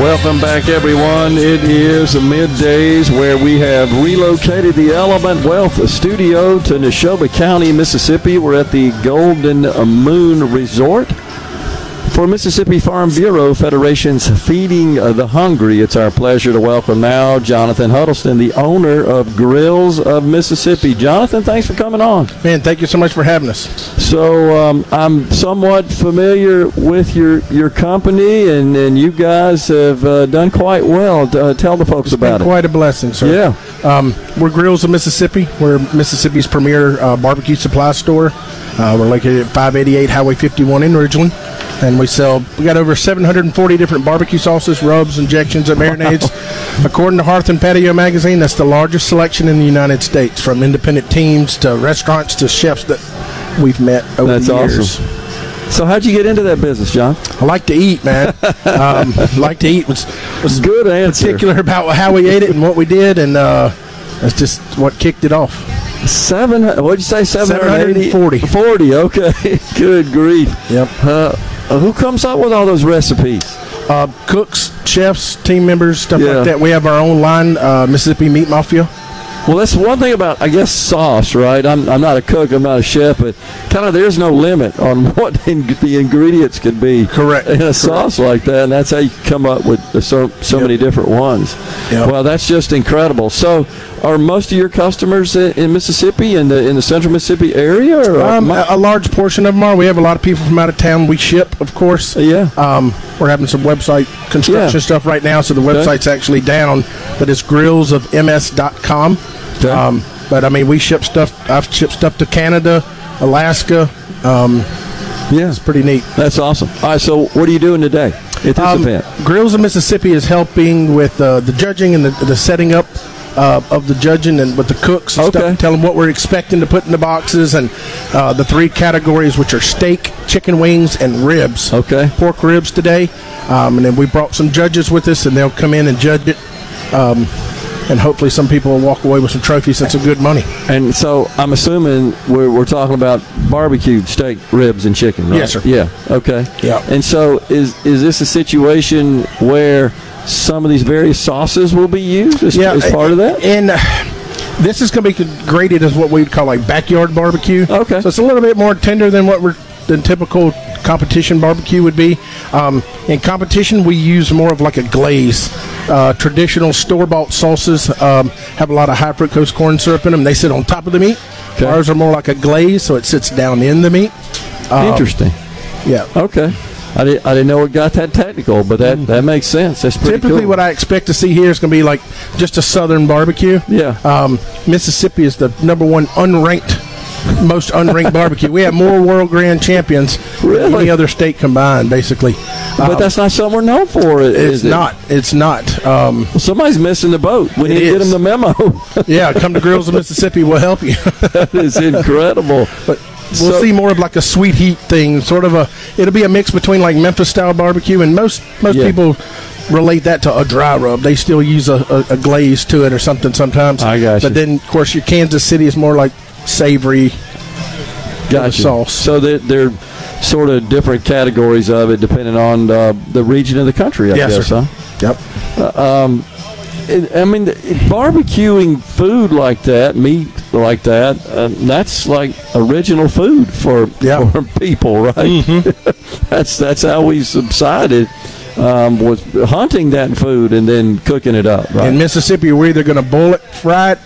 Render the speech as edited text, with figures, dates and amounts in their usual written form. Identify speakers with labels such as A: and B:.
A: Welcome back, everyone. It is middays where we have relocated the Element Wealth Studio to Neshoba County, Mississippi. We're at the Golden Moon Resort for Mississippi Farm Bureau Federation's Feeding the Hungry. It's our pleasure to welcome now Jonathan Huddleston, the owner of Grills of Mississippi. Jonathan, thanks for coming on.
B: Man, thank you so much for having us.
A: So I'm somewhat familiar with your company, and you guys have done quite well. Tell the folks about it.
B: Quite a blessing, sir.
A: Yeah.
B: We're Grills of Mississippi. We're Mississippi's premier barbecue supply store. We're located at 588 Highway 51 in Ridgeland. And we got over 740 different barbecue sauces, rubs, injections, and marinades. According to Hearth and Patio Magazine, that's the largest selection in the United States, from independent teams to restaurants to chefs that we've met over the years.
A: Awesome. So how'd you get into that business, John?
B: I like to eat, man. Like to eat was
A: good answer.
B: Particular about how we ate it and what we did, and that's just what kicked it off.
A: What'd you say?
B: 740.
A: 40. Okay. Good grief.
B: Yep.
A: Who comes up with all those recipes?
B: Cooks, chefs, team members, stuff
A: Yeah.
B: like that. We have our own line, Mississippi Meat Mafia.
A: Well, that's one thing about, I guess, sauce, right? I'm not a cook, I'm not a chef, but kind of there's no limit on what the ingredients could be.
B: Correct.
A: In a sauce like that, and that's how you come up with so many different ones.
B: Yep.
A: Well, that's just incredible. So, are most of your customers in Mississippi, in the central Mississippi area? Or
B: A large portion of them are. We have a lot of people from out of town. We ship, of course.
A: Yeah.
B: We're having some website construction stuff right now, so the website's actually down, but it's grillsofms.com.
A: Okay.
B: But I mean, we ship stuff. I've shipped stuff to Canada, Alaska.
A: Yeah,
B: it's pretty neat.
A: That's awesome. All right, so what are you doing today at this event?
B: Grills of Mississippi is helping with the judging and the setting up of the judging and with the cooks and stuff. Tell them what we're expecting to put in the boxes, and the three categories, which are steak, chicken wings, and ribs.
A: Okay.
B: Pork ribs today. And then we brought some judges with us, and they'll come in and judge it. And hopefully some people will walk away with some trophies and some good money.
A: And so I'm assuming we're talking about barbecued steak, ribs, and chicken, right?
B: Yes, sir.
A: Yeah. Okay.
B: Yeah.
A: And so is this a situation where some of these various sauces will be used as part of that?
B: And this is going to be graded as what we'd call like backyard barbecue.
A: Okay.
B: So it's a little bit more tender than than typical competition barbecue would be. In competition, we use more of like a glaze. Traditional store-bought sauces have a lot of high fructose corn syrup in them. They sit on top of the meat.
A: Okay.
B: Ours are more like a glaze, so it sits down in the meat.
A: Interesting.
B: Yeah.
A: Okay. I didn't know it got that technical, but that makes sense. That's pretty
B: Typically,
A: cool.
B: what I expect to see here is going to be like just a southern barbecue.
A: Yeah.
B: Mississippi is the number one most unranked barbecue. We have more world grand champions than any other state combined, basically.
A: But that's not something we're known for, is it?
B: It's not.
A: Well, somebody's missing the boat. We need to get them the memo.
B: Yeah, come to Grills of Mississippi. We'll help you.
A: That is incredible.
B: But we'll see more of like a sweet heat thing, sort of it'll be a mix between like Memphis style barbecue, and most people relate that to a dry rub. They still use a glaze to it or something sometimes.
A: I got you.
B: But then, of course, your Kansas City is more like savory sauce.
A: So they're sort of different categories of it depending on the region of the country, I guess,
B: sir.
A: Huh?
B: Yep.
A: I mean, barbecuing food like that, meat like that, that's like original food for people, right?
B: Mm-hmm.
A: That's how we subsided, was hunting that food and then cooking it up, right?
B: In Mississippi, we're either going to boil it, fry it,